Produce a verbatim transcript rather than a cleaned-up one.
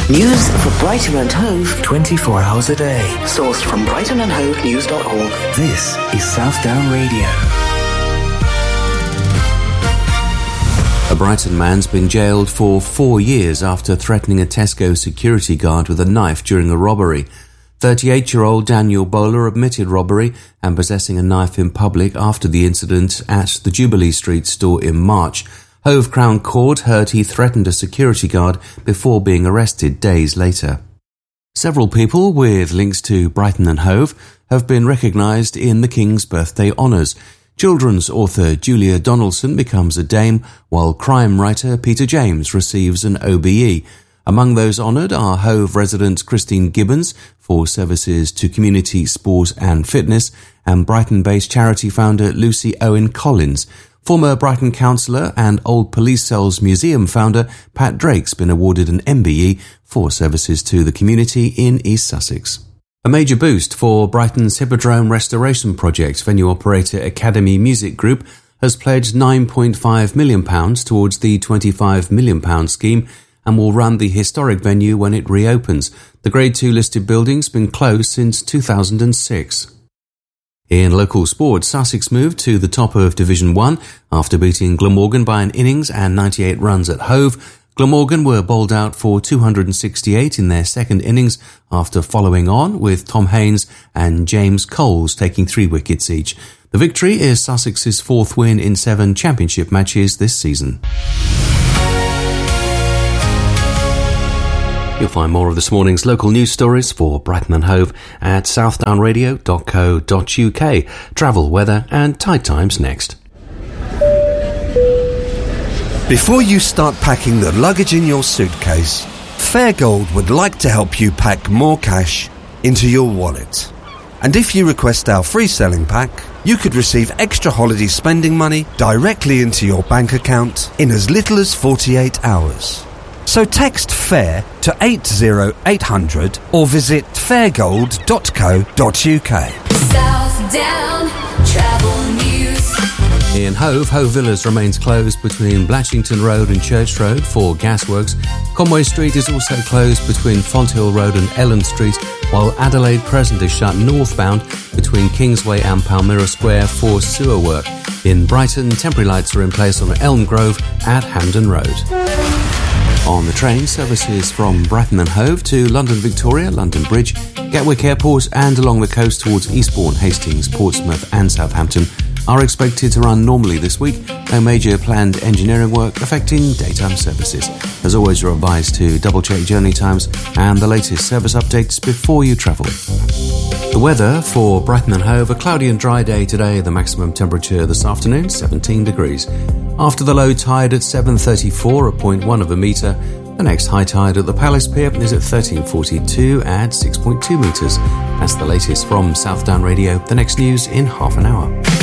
News for Brighton and Hove twenty-four hours a day. Sourced from brighton and hove news dot org. This is Southdown Radio. A Brighton man's been jailed for four years after threatening a Tesco security guard with a knife during a robbery. thirty-eight-year-old Daniel Bowler admitted robbery and possessing a knife in public after the incident at the Jubilee Street store in March. Hove Crown Court heard he threatened a security guard before being arrested days later. Several people with links to Brighton and Hove have been recognised in the King's Birthday Honours. Children's author Julia Donaldson becomes a Dame, while crime writer Peter James receives an O B E. Among those honoured are Hove resident Christine Gibbons for services to community, sport and fitness, and Brighton-based charity founder Lucy Owen Collins. Former Brighton councillor and Old Police Cells Museum founder Pat Drake's been awarded an M B E for services to the community in East Sussex. A major boost for Brighton's Hippodrome restoration project. Venue operator Academy Music Group has pledged nine point five million pounds towards the twenty-five million pounds scheme and will run the historic venue when it reopens. The Grade two listed building's been closed since two thousand six. In local sport, Sussex moved to the top of Division one after beating Glamorgan by an innings and ninety-eight runs at Hove. Glamorgan were bowled out for two hundred sixty-eight in their second innings after following on, with Tom Haynes and James Coles taking three wickets each. The victory is Sussex's fourth win in seven championship matches this season. You'll find more of this morning's local news stories for Brighton and Hove at southdown radio dot co dot uk. Travel, weather and tide times next. Before you start packing the luggage in your suitcase, Fairgold would like to help you pack more cash into your wallet. And if you request our free selling pack, you could receive extra holiday spending money directly into your bank account in as little as forty-eight hours. So text FAIR to eight zero eight hundred or visit fairgold dot co dot uk. Southdown Travel News. In Hove, Hove Villas remains closed between Blatchington Road and Church Road for gasworks. Conway Street is also closed between Fonthill Road and Ellen Street, while Adelaide Crescent is shut northbound between Kingsway and Palmyra Square for sewer work. In Brighton, temporary lights are in place on Elm Grove at Hampden Road. On the train, services from Brighton and Hove to London Victoria, London Bridge, Gatwick Airport and along the coast towards Eastbourne, Hastings, Portsmouth and Southampton are expected to run normally this week. No major planned engineering work affecting daytime services. As always, you're advised to double-check journey times and the latest service updates before you travel. The weather for Brighton and Hove: a cloudy and dry day today. The maximum temperature this afternoon, seventeen degrees. After the low tide at seven thirty-four at zero point one of a metre, the next high tide at the Palace Pier is at thirteen forty-two at six point two metres. That's the latest from Southdown Radio. The next news in half an hour.